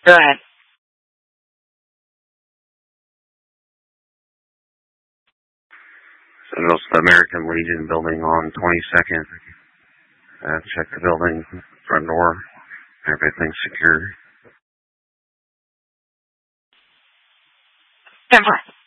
Go ahead. So it's the American Legion building on 22nd. Check the building, front door. Everything's secure. 10-4.